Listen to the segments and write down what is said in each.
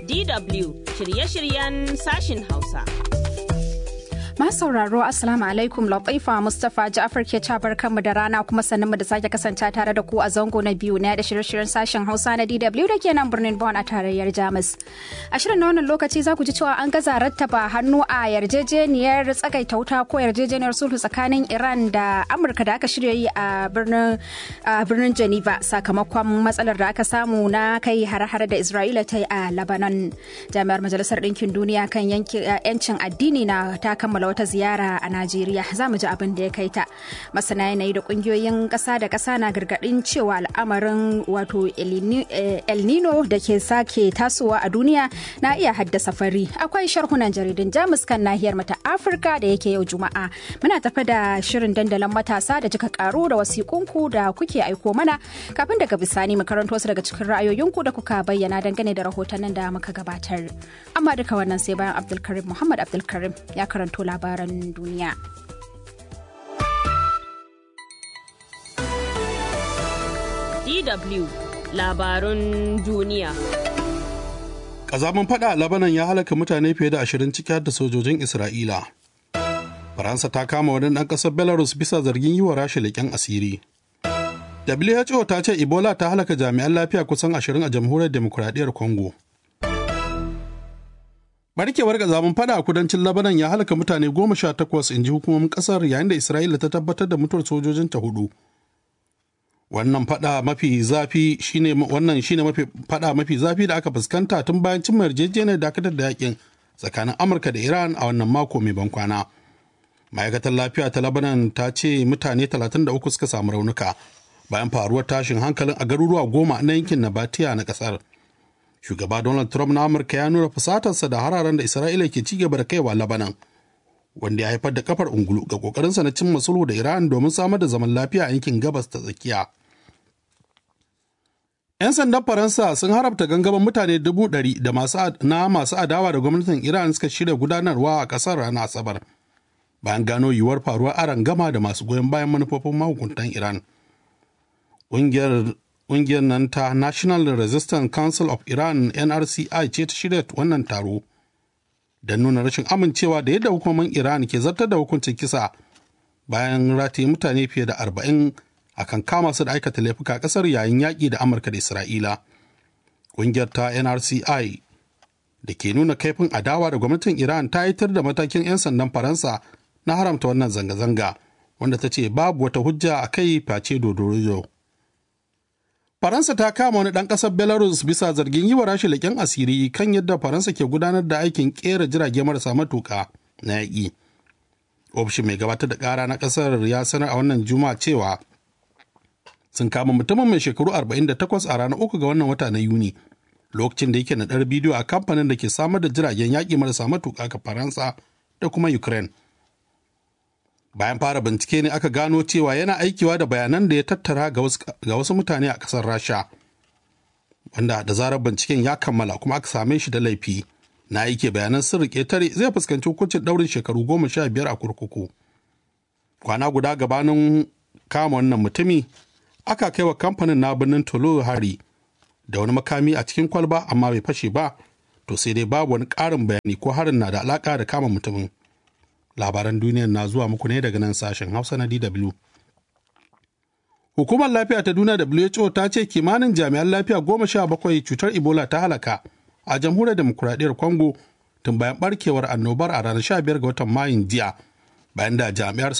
DW shirye-shiryen sashin Hausa. Masu sauraro Assalamu alaikum, Latifa Mustapha Ja'far ke cabar kanmu da rana kuma sannan mu da sake kasance tare da ku a zango na biyu na da shirye-shiryen sashen Hausa na DW da ke nan birnin Bonn a tarayyar Jamus. A shirin na wannan lokaci za ku ji cewa an gaza rattaba hannu a yarjejeniyar tsagaita wuta ko yarjejeniyar sulhu tsakanin Iran da Amurka da aka shirya yi a birnin Geneva sakamakon matsalar da aka samu na kai hare-hare da Isra'ila ta yi a Lebanon. Jami'ar Majalisar Ɗinkin Duniya kan yancin addini na ta kammala wata ziyara a Najeriya. Za mu ji abin da ya kai ta. Masana yanayi da kungiyoyin ƙasa da ƙasa na gargaɗin cewa al'amarin wato El Nino da ke sake tasowa a duniya na iya haddasa fari. Akwai sharhunan jaridun Jamus kan nahiyar mata Afirka da yake yau Juma'a. Muna tafi da shirin dandalin matasa da jika karo da wasiƙunku da kuke aiko mana kafin daga bisani mu karanto wasu daga cikin ra'ayoyinku da kuka bayyana dangane da rahotannin da muka gabatar. Amma duka wannan sai bayan Abdulkarim Muhammad Abdulkarim ya karanto labaran duniya. DW labarun duniya. Ƙazamin fada a Lebanon ya halaka mutane fiye da 20 ciki har da sojojin Isra'ila. Faransa ta kama wani ɗan ƙasar Belarus bisa zargin yi wa Rasha leƙen asiri. WHO ta ce Ebola ta halaka jami'an lafiya kusan 20 a Jamhuriyar Demokuraɗiyyar Congo. Barkewar ƙazamin fada a kudancin Lebanon ya halaka mutane 18 in ji hukumomin ƙasar yayin da Isra'ila ta tabbatar da mutuwar sojojinta 4. Wannan fada mafi zafi shine fada mafi zafi da aka fuskanta tun bayan cimma yarjejeniyar dakatar da yakin tsakanin Amurka da Iran a wannan mako mai bankwana. Ma'aikatar lafiya ta Lebanon ta ce mutane 33 suka samu raunuka bayan faruwar tashin hankalin a garuruwa 10 na yankin Nabatiya na kasar. Shugaba Donald Trump na Amurka ya nuna fusatarsa da hararen da Isra'ila ke ci gaba da kaiwa Lebanon, wanda ya haifar da kafar ungulu ga kokarinsa na cimma sulhu da Iran domin samar da zaman lafiya a yankin gabas ta tsakiya. 'Yan sandan Faransa sun harabta gangamin mutane 100,000 da masu adawa da gwamnatin Iran suka shirya gudanarwa a ƙasar ranar Asabar, bayan gano yiwuwar faruwar arangama da masu goyon bayan manufofin mahukuntan Iran. Ƙungiyar nan ta National Resistance Council of Iran NRCI ce ta shirya wannan taro don nuna rashin amincewa da yadda hukumomin Iran ke zartar da hukuncin kisa bayan rataye mutane fiye da 40 akan kama su da aikata laifuka ƙasar yayin yaƙi da Amurka da Isra'ila. Ƙungiyar ta NRCI da ke nuna kaifin adawa da gwamnatin Iran ta yitar da matakin 'yan sandan Faransa na haramta wannan zanga-zanga, wanda ta ce babu wata hujja a kai face dodorido. Faransa ta kama wani ɗan ƙasar Belarus bisa zargin yi wa Rasha leƙen asiri kan yadda Faransa ke gudanar da aikin ƙera jirage marasa matuƙa na yaƙi. Ofishin mai gabatar da ƙara na ƙasar ya sanar a wannan Juma'a cewa sun kama mutumin mai shekaru 48 a ranar 3 ga wannan wata na Yuni, lokacin da yake naɗar bidiyo a kamfanin da ke samar da jiragen yaƙi marasa matuƙa ga Faransa da kuma Ukraine. Bayan fara bincike ne aka gano cewa yana aikiwa da bayanan da ya tattara ga wasu mutane a ƙasar Rasha, wanda da zarar binciken ya kammala kuma aka same shi da laifi na aike bayanan sirri ƙetare zai fuskanci hukuncin ɗaurin shekaru 15 a kurkuku. Kwana guda gabanin kama wannan mutumi aka kai wa kamfanin na birnin Toulouse hari da wani makami a cikin kwalba amma bai fashe ba, to sai dai babu wani ƙarin bayani ko harin na da alaƙa da kama mutumin. Labaran duniyar na zuwa muku ne daga nan sashen Hausa na DW. Hukumar lafiya ta duniya WHO ta ce kimanin jami'an lafiya 17 cutar Ebola ta halaka a Jamhuriyar Demokuraɗiyyar Congo tun bayan barkewar annobar a ranar 15 ga watan Mayun jiya, bayan da jami'ai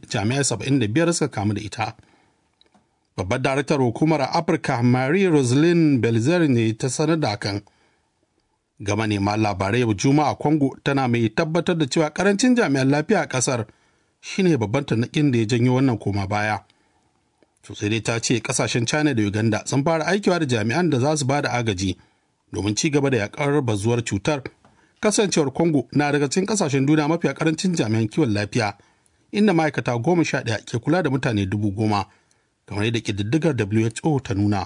75 suka kamu da ita. Babbar daraktar hukumar Afirka Marie-Roseline Belzer ne ta sanar da hakan ga manema labarai yau Juma'a. Congo tana mai tabbatar da cewa karancin jami'an lafiya a kasar shine babban tarnaƙin da ya janyo wannan koma baya. Sosai dai ta ce kasashen China da Uganda sun fara aikiwa da jami'an da za su ba da agaji domin ci gaba da yakar bazuwar cutar. Kasancewar Congo na daga cikin kasashen duniya mafiya karancin jami'an kiwon lafiya, inda ma'aikata 11 ke kula da mutane 10,000, kamar yadda ƙididdigar WHO ta nuna.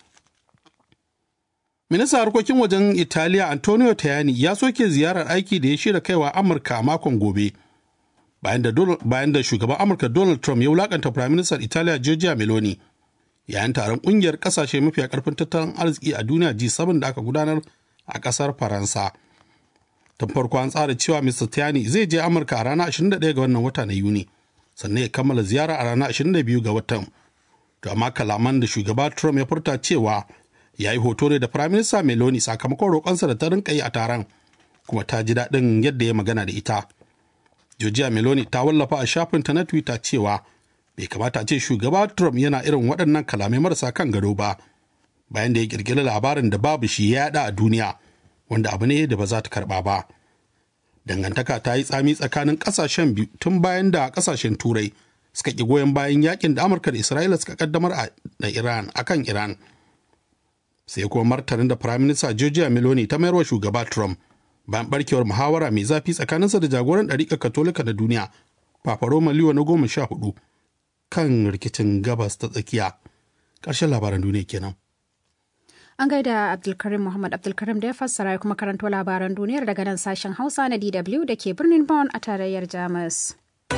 Ministan harkokin wajen Italiya Antonio Tajani ya soke ziyarar aiki da ya shirya kaiwa Amurka a makon gobe, bayan da shugaban Amurka Donald Trump ya wulakanta Prime Minister Italiya Giorgia Meloni yayin taron ƙungiyar ƙasashe mafiya ƙarfin tattalin arziki a duniya G7 da aka gudanar a ƙasar Faransa. Tun farko an tsara cewa Mr. Tiani zai je Amurka a ranar 21 ga wannan wata na Yuni, sannan ya kammala ziyara a ranar 22 ga watan. To amma kalaman da shugaba Trump ya furta cewa ya yi hoto ne da Firaminista Meloni sakamakon roƙonsa da ta rinka yi a taron, kuma ta ji daɗin yadda ya magana da ita. Giorgia Meloni ta wallafa a shafinta na Twitter cewa bai kamata a ce shugaba Trump yana irin waɗannan kalamai marasa kan gado ba, bayan da ya ƙirƙiri labarin da babu shi ya yaɗa a duniya, wanda abu ne da ba za ta karɓa ba. Dangantaka ta yi tsami tsakanin ƙasashen biyu tun bayan da ƙasashen Turai suka ƙi goyon bayan yakin da Amurka da Isra'ila suka kaddamar a Iran akan Iran. Sai kuma martanin da Firaminista Giorgia Meloni ta mayarwa shugaba Trump bayan barkewar muhawara mai zafi tsakaninsa da jagoran ɗariƙar Katolika na duniya, Papa Roma Leo na 14 kan rikicin gabas ta tsakiya. Ƙarshen labaran duniya kenan. An gaida Abdulkarim Muhammad Abdulkarim da ya fassara ya kuma karanto labaran duniyar daga nan sashen Hausa na DW da ke birnin Bonn a tarayyar Jamus.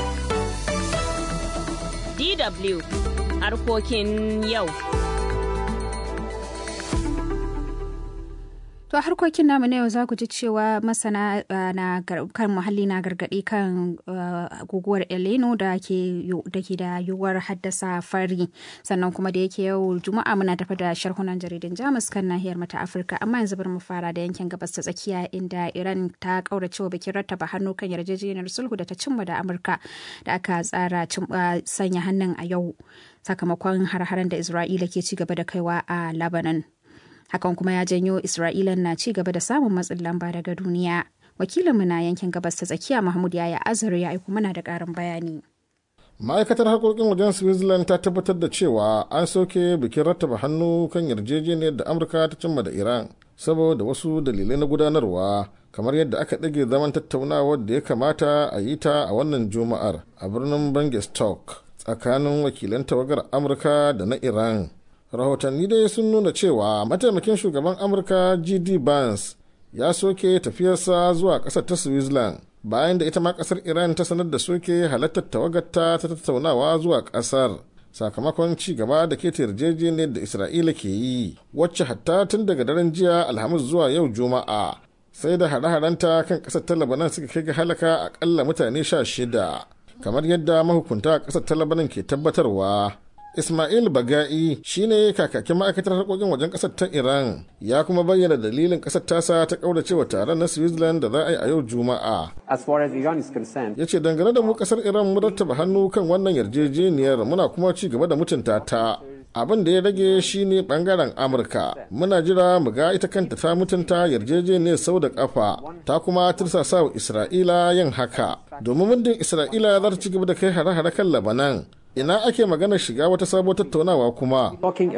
DW harkokin yau. To a harkokin namu na yau za ku ji cewa masana kan muhalli na gargaɗi kan guguwar Eleno da ke da yiwuwar haddasa fari. Sannan kuma da yake yau Juma'a muna tafi da sharhunan jaridun Jamus kan nahiyar mata Afirka, amma yanzu bari mu fara da yankin gabas ta tsakiya inda Iran ta kauracewa bikin rattaba hannu kan yarjejeniyar sulhu da ta cimma da Amurka da aka tsara sanya hannun a yau sakamakon har-haren da Isra'ila ke ci gaba da kaiwa a Lebanon. Hakan kuma ya janyo Isra'ila na ci gaba da samun matsin lamba daga duniya. Wakilinmu na yankin gabas ta tsakiya Mahmud Yaya Azar ya aiko mana da ƙarin bayani. Ma'aikatar harkokin wajen Switzerland ta tabbatar da cewa an soke bikin rattaba hannu kan yarjejeniyar da Amurka ta cimma da Iran saboda wasu dalilai na gudanarwa, kamar yadda aka ɗage zaman tattaunawar da ya kamata a yi ta a wannan Juma'ar a birnin Bangkok tsakanin wakilan tawagar Amurka da na Iran. Rahotanni dai sun nuna cewa mataimakin shugaban Amurka J.D. Vance ya soke tafiyarsa zuwa ƙasar ta Switzerland bayan da ita ma ƙasar Iran ta sanar da soke halartar tawagarta ta tattaunawa zuwa ƙasar sakamakon ci gaba da ke yarjejeniyar da Isra'ila ke yi, wacce hatta tun daga daren jiya Alhamis zuwa yau Juma'a sai da hare-harenta kan ƙasar ta Lebanon suka kai ga halaka akalla mutane 16, kamar yadda mahukunta a ƙasar ta Lebanon ke tabbatarwa. Ismail Bagai shine kakakin ma'aikatar harkokin wajen kasar ta Iran, ya kuma bayyana dalilin kasar tasa ta kauracewa taron na Switzerland da za a yi a yau Juma'a. Ya ce dangane da mu kasar Iran mu rattaba hannu kan wannan yarjejeniyar muna kuma ci gaba da mutunta ta. Abin da ya rage shine bangaren Amurka. Muna jira mu ga ita kanta ta mutunta yarjejeniyar sau da kafa, ta kuma tirsasa wa Isra'ila yin haka. Domin muddin Isra'ila za ta ci gaba da kai hare-hare kan Lebanon, ina ake maganar shiga wata sabuwar tattaunawa kuma.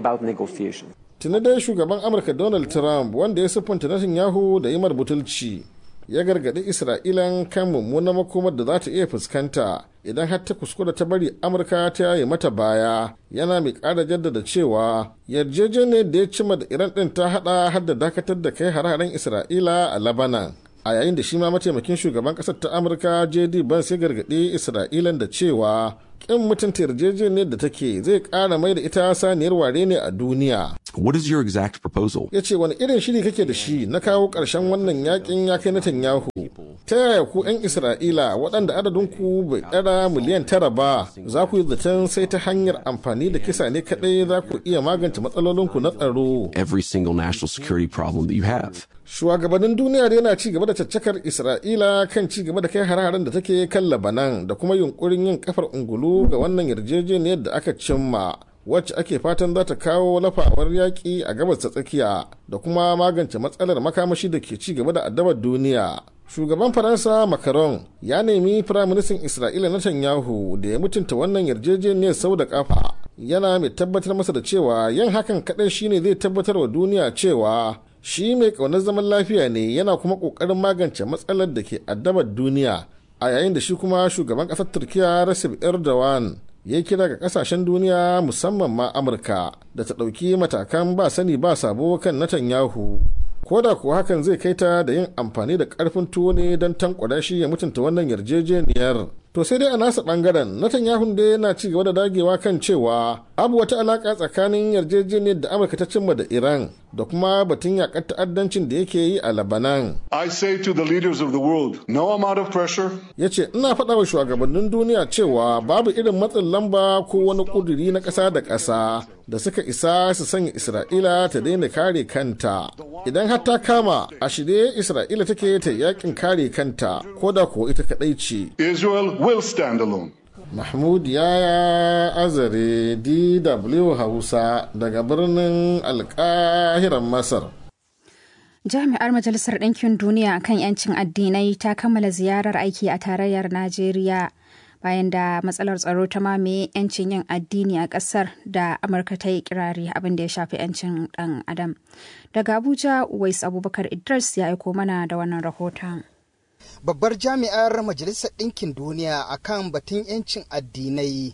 Tuni dai shugaban Amurka Donald Trump, wanda ya siffanta Netanyahu da yimar butulci, ya gargaɗi Isra'ilan kan mummunan makomar da za ta iya fuskanta idan har ta kuskura ta bari Amurka ta yaye mata baya. Yana mai ƙara jaddada cewa yarjejeniyar da ya cima da Iran ɗin ta haɗa har da dakatar da kai hare-haren Isra'ila a Lebanon. A yayin da shi ma mataimakin shugaban ƙasar ta Amurka J.D. Vance ya gargaɗi Isra'ilan da cewa ƙin mutunta yarjejeniyar da take zai ƙara mai da ita saniyar ware ne a duniya. What is your exact proposal? Ya ce wani irin shiri kake da shi na kawo ƙarshen wannan yakin ya kai Netanyahu? Ta yaya ku 'yan Isra'ila waɗanda adadinku bai ɗara miliyan 9 ba za ku yi zaton sai ta hanyar amfani da kisa ne kaɗai za ku iya magance matsalolinku na tsaro? Every single national security problem that you have. Shugabannin duniya da yana ci gaba da caccakar Isra'ila kan ci gaba da kai hare-haren da take kan Lebanon da kuma yunkurin yin kafar ungulu ga wannan yarjejeniyar da aka cimma, wacce ake fatan za ta kawo lafawar yaƙi a gabas ta tsakiya da kuma magance matsalar makamashi da ke ci gaba da addabar duniya. Shugaban Faransa Macron ya nemi Firaministan Isra'ila Netanyahu da ya mutunta wannan yarjejeniyar sau da kafa, yana mai tabbatar masa da cewa yin hakan kaɗai shine zai tabbatar wa duniya cewa shi mai ƙaunar zaman lafiya ne, yana kuma ƙoƙarin magance matsalar da ke addabar duniya. A yayin da shi kuma shugaban ƙasar Turkiya Recep Erdogan ya kira ga ƙasashen duniya musamman ma Amurka da ta ɗauki matakan ba sani ba sabo kan Netanyahu. Ko da kuwa hakan zai kai ta da yin amfani da ƙarfin tuwo ne don tankwada shi ya mutunta wannan yarjejeniyar. To sai dai a nasa bangaren Netanyahu dai yana ci gaba da dagewa kan cewa abu wata alaka tsakanin yarjejeniyar da Amurka ta cimma da Iran da kuma batun yakar ta'addancin da yake yi a Lebanon. I say to the leaders of the world, no amount of pressure. Ya ce ina faɗa wa shugabannin duniya cewa babu irin matsin lamba ko wani ƙuduri na ƙasa da ƙasa da suka isa su sanya Isra'ila ta daina kare kanta. Idan har ta kama a shirye Isra'ila take ta yakin kare kanta ko da ko ita kaɗai ce. Israel will stand alone. Mahmud Yaya Azare, DW Hausa daga birnin Alƙahiran Masar. Jami'ar Majalisar Ɗinkin Duniya kan 'yancin addinai ta kammala ziyarar aiki a tarayyar Najeriya bayan da matsalar tsaro ta mamaye 'yancin yin addini a ƙasar da Amurka ta yi kirari abin da ya shafi 'yancin ɗan adam. Daga Abuja, Uwais Abubakar Idris ya aiko mana da wannan rahoton. Babbar jami'ar Majalisar Ɗinkin Duniya a kan batun 'yancin addinai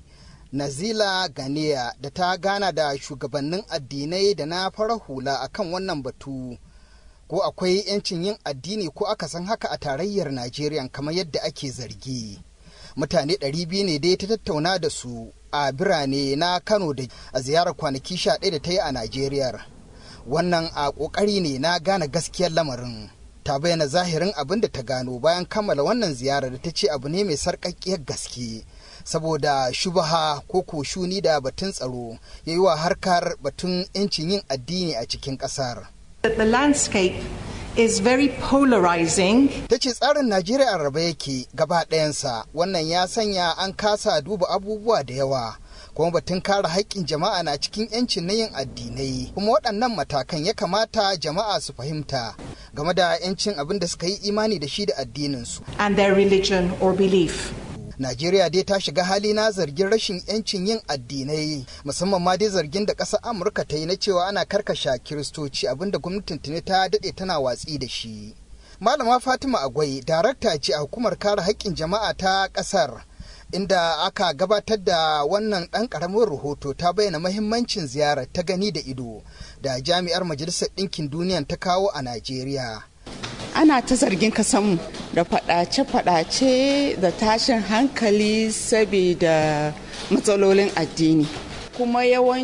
Nazila Ganiya da ta gana da shugabannin addinai da na farar hula a kan wannan batu. Ko akwai 'yancin yin addini ko aka san haka a tarayyar Najeriya kamar yadda ake zargi. Mutane 200 ne dai ta tattauna da su a birane na Kano da a ziyarar kwanaki 11 da ta yi a Najeriya. Wannan a ƙoƙari ne na gane gaskiyar lamarin. Ta bayyana zahirin abin da ta gano bayan kammala wannan ziyarar da ta ce abu ne mai sarƙaƙƙiyar gaske saboda shubaha ko koshuni da batun tsaro ya yi wa harkar batun 'yancin yin addini a cikin ƙasar. The landscape is very polarizing. Ta ce tsarin Najeriya a raba yake gaba ɗayansa, wannan ya sanya an kasa duba abubuwa da yawa. Kuma batun kare haƙƙin jama'a na cikin 'yancin na yin addinai, kuma waɗannan matakan ya kamata jama'a su fahimta game da 'yancin abin da suka yi imani da shi da addininsu. And their religion or belief. Najeriya dai ta shiga hali na zargin rashin 'yancin yin addinai, musamman ma dai zargin da ƙasar Amurka ta yi na cewa ana karkasha Kiristoci, abinda gwamnatin tuni ta daɗe tana watsi da shi. Malama Fatima Agwai, darakta ce a hukumar kare haƙƙin jama'a ta ƙasar, inda aka gabatar da wannan ɗan ƙaramin rahoto ta bayyana mahimmancin ziyarar ta gani da ido da jami'ar Majalisar Ɗinkin Duniya ta kawo a Najeriya. Ana ta zargin kasanmu da faɗace-faɗace da tashin hankali saboda matsalolin addini. Kuma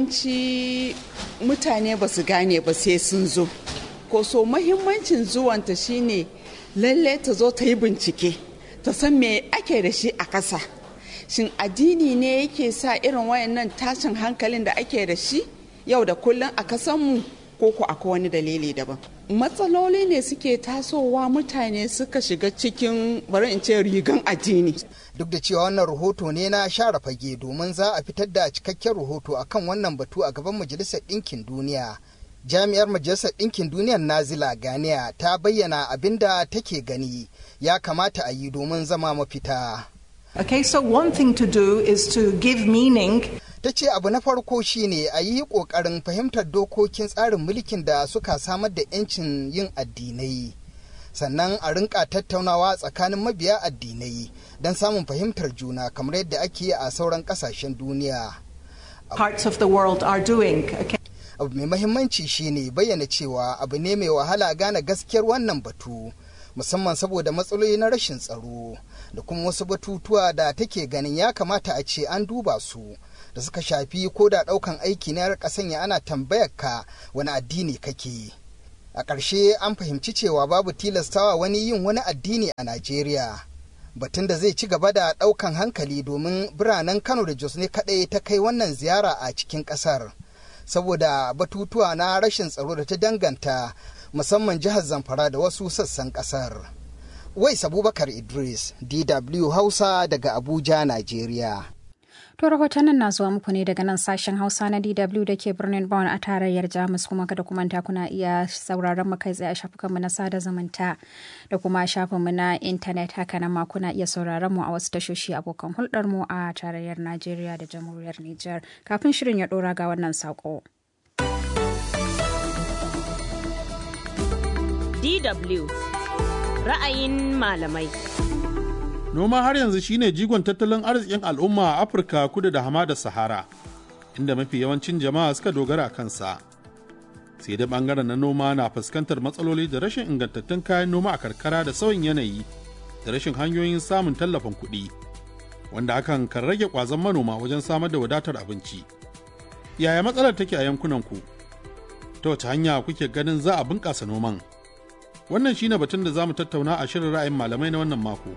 yawanci mutane ba su gane ba sai sun zo. Ko so mahimmancin zuwanta shine lalle ta zo ta yi bincike, ta san me ake da shi a ƙasa. Shin addini ne yake sa irin wayannan tashin hankalin da ake da shi yau da kullum a kasanmu ko akwai wani dalili daban? Matsaloli ne suke tasowa mutane suka shiga cikin bari in ce rigan addini. Duk da cewa wannan rahoto ne na share fage domin za a fitar da cikakken rahoto akan wannan batu a gaban Majalisar Ɗinkin Duniya. Jami'ar Majalisar Ɗinkin Duniyar Nazila Ganiya ta bayyana abin da take gani ya kamata a yi domin zama mafita. Okay, so one thing to do is to give meaning. Ta ce abu na farko shine a yi ƙoƙarin fahimtar dokokin tsarin mulkin da suka samar da 'yancin yin addinai. Sannan a rinka tattaunawa tsakanin mabiya addinai don samun fahimtar juna kamar yadda ake yi a sauran ƙasashen duniya. Parts of the world are doing. Okay. Abu mai mahimmanci shine bayyana cewa abu ne mai wahala gane gaskiyar wannan batu, musamman saboda matsaloli na rashin tsaro da kuma wasu batutuwa da take ganin ya kamata a ce an duba su da suka shafi ko da ɗaukan aiki na rika sanya ana tambayar ka wani addini kake. A ƙarshe an fahimci cewa babu tilastawa wani yin wani addini a Najeriya. Batun da zai ci gaba da ɗaukan hankali domin biranen Kano da Jos ne kaɗai ta kai wannan ziyara a cikin ƙasar. Saboda batutuwa na rashin tsaro da ta danganta musamman jihar Zamfara da wasu sassan ƙasar. Wais Abubakar Idris, DW Hausa daga Abuja, Najeriya. To rahotannin na zuwa muku ne daga nan sashen Hausa na DW da ke birnin Bonn a tarayyar Jamus, kuma kada ku manta kuna iya sauraron mu kai tsaye a shafukanmu na sada zumunta da kuma shafinmu na intanet. Haka nan ma kuna iya sauraron mu a wasu tashoshi abokan hulɗar mu a tarayyar Najeriya da Jamhuriyar Nijar. Kafin shirin ya ɗora ga wannan saƙo. DW ra'ayin malamai. Noma har yanzu shine jigon tattalin arzikin al'umma a Afirka kudu da hamadar Sahara, inda mafi yawancin jama'a suka dogara kansa. Sai da bangaren na noma na fuskantar matsaloli da rashin ingantattun kayan noma a karkara da sauyin yanayi da rashin hanyoyin samun tallafin kuɗi. wanda hakan kan rage ƙwazon manoma wajen samar da wadatar abinci. Yaya matsalar take a yankunanku? Ta wace hanya kuke ganin za a bunƙasa noman? Wannan shine batun da za mu tattauna a shirin ra'ayin malamai na wannan mako.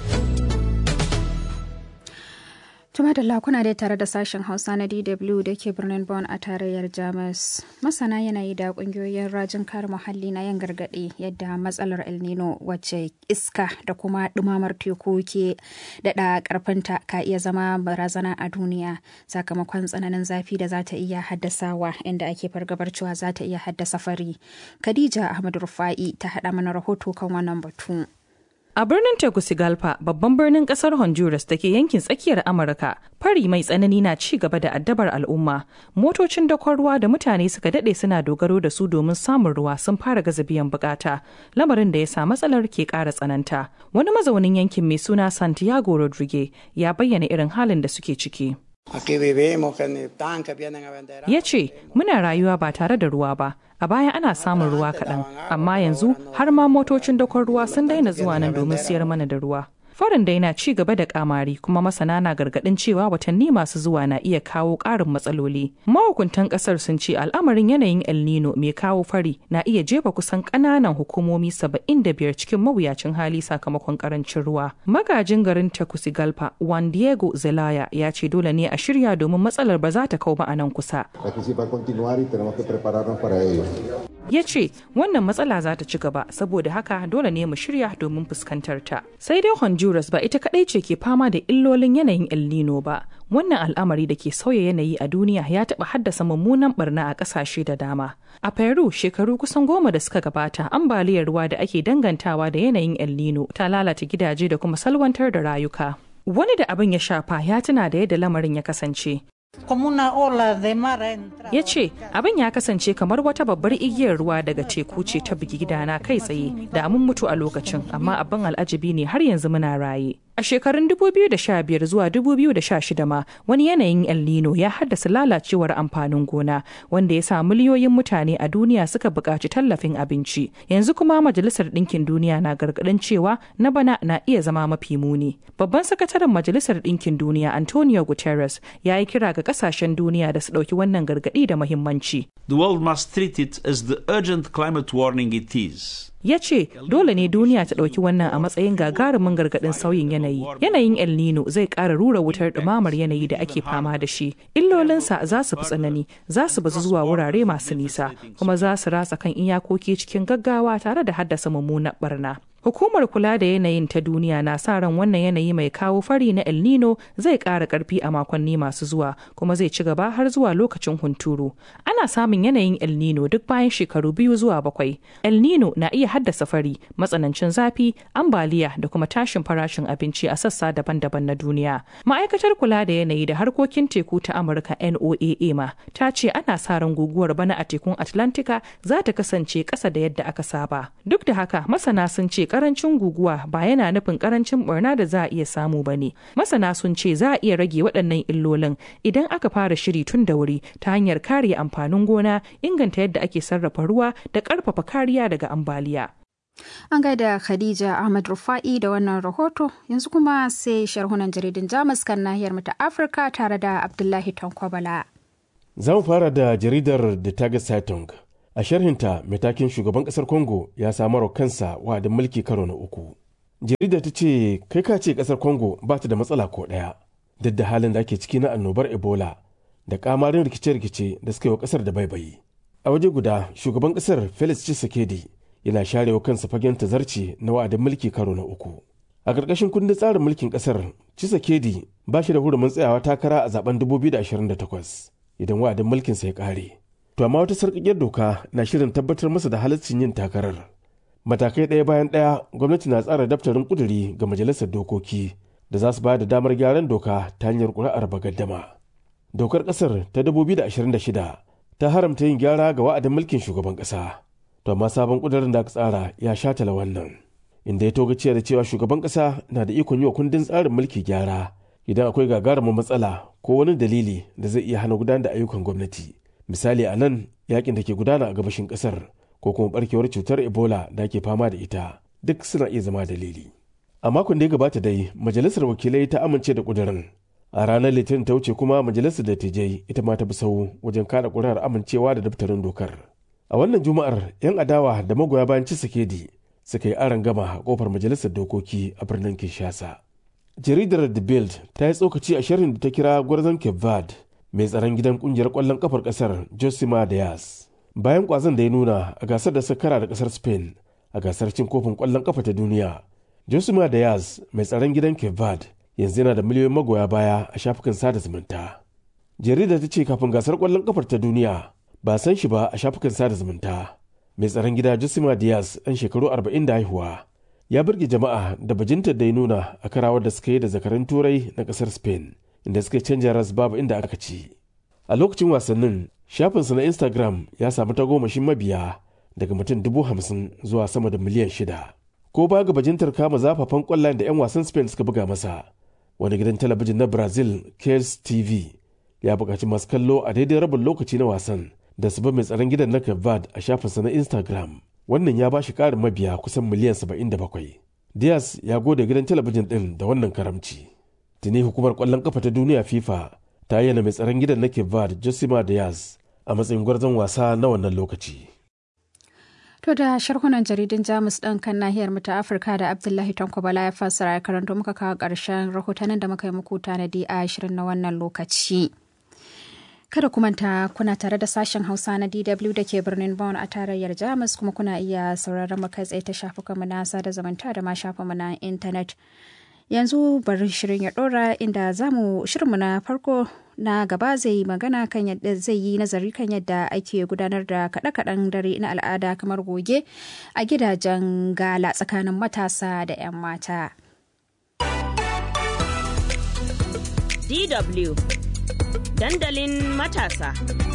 Tuma da lakuna dai tare da sashen Hausa na DW da ke birnin Bonn a tarayyar Jamus. Masana yanayi da kungiyoyin rajin kare muhalli na yin gargaɗi yadda matsalar El Nino wacce iska da kuma ɗumamar teku ke daɗa ƙarfinta ka iya zama barazana a duniya sakamakon tsananin zafi da za ta iya haddasawa inda ake fargabar cewa za ta iya haddasa fari. Khadija Ahmad Rufa'i ta haɗa mana rahoto kan wannan batu. A birnin Tegucigalpa, babban birnin kasar Honduras da ke yankin tsakiyar Amurka, fari mai tsanani na ci gaba da addabar al'umma. Motocin dakon ruwa da mutane suka dade suna dogaro da su domin samun ruwa sun fara gaza biyan bukata, lamarin da ya sa matsalar ke ƙara tsananta. Wani mazaunin yankin mai suna Santiago Rodriguez ya bayyana irin halin da suke ciki. Ya ce, muna rayuwa ba tare da ruwa ba, a baya ana samun ruwa kaɗan, amma yanzu har ma motocin dakon ruwa sun daina zuwa nan domin siyar mana da ruwa. Farin dai na ci gaba da kamari kuma masana na gargadin cewa watanni masu zuwa na iya kawo ƙarin matsaloli. Mahukuntan ƙasar sun ce al'amarin yanayin El Nino mai kawo fari na iya jefa kusan ƙananan hukumomi 75 cikin mawuyacin hali sakamakon ƙarancin ruwa. Magajin garin Tegucigalpa, Juan Diego Zelaya, ya ce dole ne a shirya domin matsalar ba za ta kau ba a nan kusa. Ya ce wannan matsala za ta ci gaba saboda haka dole ne mu shirya domin fuskantar ta. Sai dai Honduras ba ita kadai ce ke fama da illolin yanayin El Nino ba. Wannan al'amari da ke sauya yanayi a duniya ya taɓa haddasa mummunan barna a ƙasashe da dama. A Peru shekaru kusan 10 da suka gabata ambaliyar ruwa da ake dangantawa da yanayin El Nino ta lalata gidaje da kuma salwantar da rayuka. Wani da abin ya shafa ya tuna da yadda lamarin ya kasance. Ya ce abin ya kasance kamar wata babbar igiyar ruwa daga teku ce ta bugi gidana kai tsaye da mun mutu a lokacin, amma abin al'ajabi ne har yanzu muna raye. A shekarun 2015 zuwa 2016 ma wani yanayin El Nino ya haddasa lalacewar amfanin gona wanda ya sa miliyoyin mutane a duniya suka buƙaci tallafin abinci. Yanzu kuma Majalisar Ɗinkin Duniya na gargaɗin cewa na bana na iya zama mafi muni. Babban sakataren Majalisar Ɗinkin Duniya Antonio Guterres ya yi kira ga ƙasashen duniya da su ɗauki wannan gargaɗi da muhimmanci. The world must treat it as the urgent climate warning it is. Ya ce dole ne duniya ta ɗauki wannan a matsayin gagarumin gargaɗin sauyin yanayi. Yanayin El Nino zai ƙara rura wutar ɗumamar yanayi da ake fama da shi. Illolinsa za su fi tsanani, za su bazu zuwa wurare masu nisa, kuma za su ratsa kan iyakoki cikin gaggawa tare da haddasa mummunar barna. Hukumar kula da yanayin ta duniya na sa ran wannan yanayi mai kawo fari na El Nino zai ƙara ƙarfi a makonni masu zuwa kuma zai ci gaba har zuwa lokacin hunturu. Ana samun yanayin El Nino duk bayan shekaru 2 zuwa 7. El Nino na iya haddasa fari, matsanancin zafi, ambaliya da kuma tashin farashin abinci a sassa daban-daban na duniya. Ma'aikatar kula da yanayi da harkokin teku ta Amurka NOAA ma ta ce ana sa ran guguwar bana a tekun Atlantika za ta kasance ƙasa da yadda aka saba. Duk da haka masana sun ce karancin guguwa ba yana nufin karancin barna da za a iya samu ba ne. Masana sun ce za a iya rage waɗannan illolin idan aka fara shiri tun da wuri ta hanyar kare amfanin gona, inganta yadda ake sarrafa ruwa da ƙarfafa kariya daga ambaliya. An gaida Khadija Ahmad Rufa'i da wannan rahoto, yanzu kuma sai sharhunan jaridun Jamus kan nahiyar mu ta Afirka tare da Abdullahi Tankwabala. Za mu fara da jaridar The Tageszeitung. A sharhinta, matakin shugaban kasar Congo ya samar kansa wa'adin mulki karo na 3. Jaridar ta ce kai ka ce kasar Congo ba ta da matsala ko ɗaya, duk da halin da ake ciki na annobar Ebola da kamarin rikice-rikice da suka yi wa kasar da baibayi. A waje guda, shugaban kasar Felix Tshisekedi yana sharewa kansa fagen tazarci na wa'adin mulki karo na 3. A ƙarƙashin kundin tsarin mulkin kasar, Tshisekedi ba shi da hurumin tsayawa takara a zaben 2028 idan wa'adin mulkinsa ya ƙare. To amma wata sarƙaƙiyar doka na shirin tabbatar masa da halaccin yin takarar. Matakai ɗaya bayan ɗaya gwamnati na tsara daftarin ƙuduri ga majalisar dokoki da za su bayar da damar gyaran doka ta hanyar ƙuri'ar bagaddama. Dokar ƙasar ta 2026 ta haramta yin gyara ga wa'adin mulkin shugaban ƙasa. To amma sabon ƙudurin da aka tsara ya shatala wannan, inda ya togaciya da cewa shugaban ƙasa na da ikon yi wa kundin tsarin mulki gyara idan akwai gagarumin matsala ko wani dalili da zai iya hana gudanar da ayyukan gwamnati. Misali a nan yakin da ke gudana a gabashin kasar ko kuma barkewar cutar Ebola da ke fama da ita duk suna iya zama dalili. A makon da ya gabata dai, majalisar wakilai ta amince da ƙudurin. A ranar Litinin ta wuce kuma majalisar dattijai ita ma ta bi sau wajen kada ƙuri'ar amincewa da daftarin dokar. A wannan Juma'ar, 'yan adawa da magoya bayan Tshisekedi suka yi aron gama a kofar majalisar dokoki a birnin Kinshasa. Jaridar The Bild ta yi tsokaci a sharhin da ta kira gwarzon Cape Verde mai tsaron gidan kungiyar ƙwallon kafar ƙasar Josimar Diaz. Bayan ƙwazon da ya nuna a gasar da suka kara da ƙasar Spain a gasar cin kofin ƙwallon kafa ta duniya, Josimar Diaz mai tsaron gidan Cape Verde yanzu yana da miliyoyin magoya baya a shafukan sada zumunta. Jaridar ta ce kafin gasar ƙwallon kafar ta duniya ba san shi ba a shafukan sada zumunta. Mai tsaron gida Josimar Diaz ɗan shekaru 40 da haihuwa ya burge jama'a da bajintar da ya nuna a karawar da suka yi da zakaran turai na ƙasar Spain inda suka canja ras babu inda aka ci. A lokacin wasannin shafinsa na Instagram ya samu tagomashin mabiya daga mutum 50,000 zuwa sama da miliyan 6. Ko ba ga bajintar kama zafafan ƙwallayen da 'yan wasan Spain suka buga masa, wani gidan talabijin na Brazil Kes TV ya buƙaci masu kallo a daidai rabin lokaci na wasan da su bi mai tsaron gidan na Cape Verde a shafinsa na Instagram. Wannan ya ba shi ƙarin mabiya kusan miliyan 77. Diaz ya gode gidan talabijin ɗin da wannan karamci. Tuni hukumar ƙwallon ƙafa ta duniya FIFA ta yana mai tsaron gidan na Cape Verde Josimar Diaz a matsayin gwarzon wasa na wannan lokaci. To da sharhunan jaridun Jamus ɗin kan nahiyar mu ta Afirka da Abdullahi Tanko Bala ya fassara ya karanto muka kawo ƙarshen rahotannin da muka yi muku tanadi a shirin na wannan lokaci. Kada ku manta kuna tare da sashen Hausa na DW da ke birnin Bonn a tarayyar Jamus kuma kuna iya sauraron mu kai tsaye ta shafukanmu na sada zumunta da ma shafinmu na intanet. Yanzu bari shirin ya dora inda shirinmu na farko na gaba zai yi magana kan yadda zai yi nazari kan yadda ake gudanar da kaɗe-kaɗen dare na al'ada kamar goge a gidajen gala tsakanin matasa da 'yan mata. DW Dandalin matasa.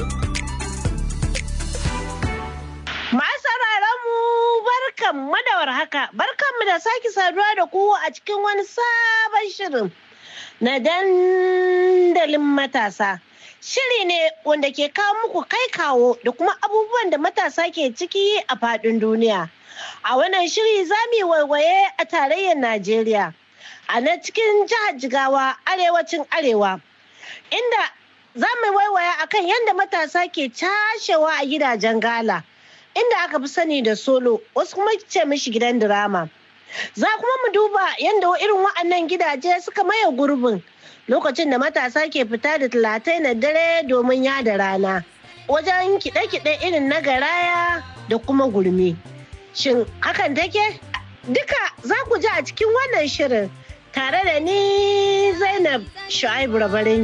Mu barkanmu da warhaka, barkanmu da sake saduwa da ku a cikin wani sabon shirin na dandalin matasa. Shiri ne wanda ke kawo muku kai kawo da kuma abubuwan da matasa ke ciki a faɗin duniya. A wannan shiri za mu yi waiwaye a tarayyar Najeriya, a na cikin jihar Jigawa, arewacin Arewa, inda za mu waiwaya akan yadda matasa ke cashewa a gidajen gala, inda aka fi sani da solo, wasu kuma ce mishi gidan dirama. Za kuma mu duba yadda irin wa'annan gidaje suka maye gurbin lokacin da matasa ke fita da talatai na dare domin yada rana, wajen kiɗe-kiɗe irin na garaya da kuma gurmi. Shin hakan take? Duka za ku ji a cikin wannan shirin tare da ni Zainab Shu'aibu Rabarin.